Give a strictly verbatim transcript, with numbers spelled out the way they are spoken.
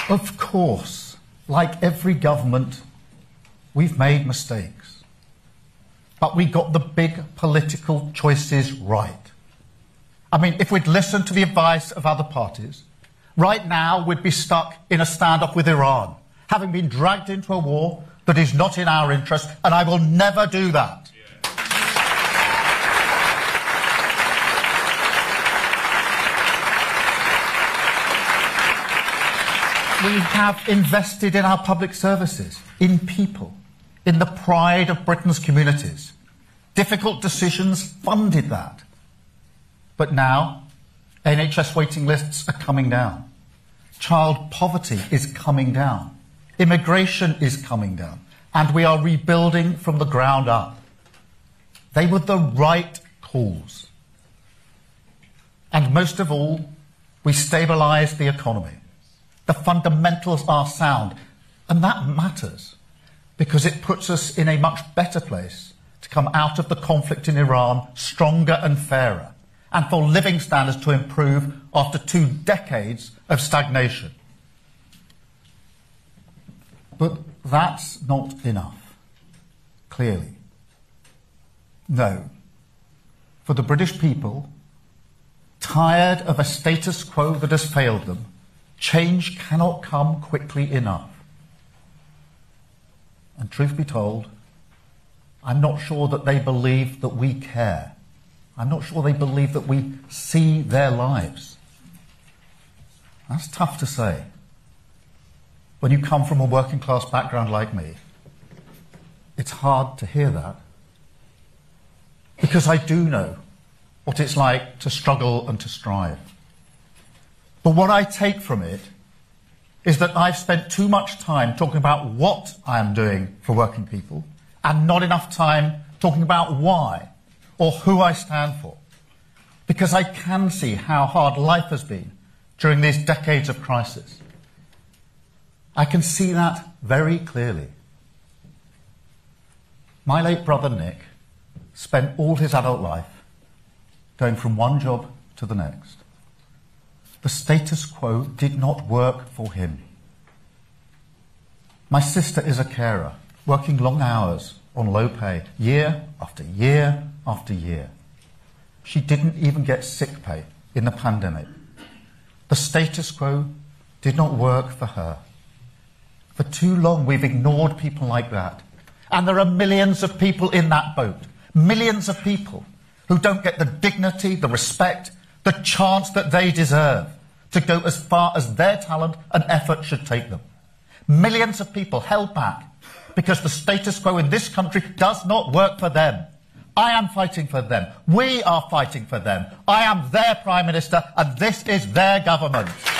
Of course, like every government, we've made mistakes. But we got the big political choices right. I mean, if we'd listened to the advice of other parties, right now we'd be stuck in a standoff with Iran, having been dragged into a war that is not in our interest, and I will never do that. We have invested in our public services, in people, in the pride of Britain's communities. Difficult decisions funded that. But now, N H S waiting lists are coming down. Child poverty is coming down. Immigration is coming down. And we are rebuilding from the ground up. They were the right calls. And most of all, we stabilised the economy. The fundamentals are sound, and that matters because it puts us in a much better place to come out of the conflict in Iran stronger and fairer, and for living standards to improve after two decades of stagnation. But that's not enough, clearly. No. For the British people, tired of a status quo that has failed them, change cannot come quickly enough. And truth be told, I'm not sure that they believe that we care. I'm not sure they believe that we see their lives. That's tough to say. When you come from a working class background like me, it's hard to hear that. Because I do know what it's like to struggle and to strive. But what I take from it is that I've spent too much time talking about what I am doing for working people and not enough time talking about why or who I stand for. Because I can see how hard life has been during these decades of crisis. I can see that very clearly. My late brother Nick spent all his adult life going from one job to the next. The status quo did not work for him. My sister is a carer, working long hours on low pay, year after year after year. She didn't even get sick pay in the pandemic. The status quo did not work for her. For too long we've ignored people like that. And there are millions of people in that boat. Millions of people who don't get the dignity, the respect, the chance that they deserve to go as far as their talent and effort should take them. Millions of people held back because the status quo in this country does not work for them. I am fighting for them. We are fighting for them. I am their Prime Minister and this is their government.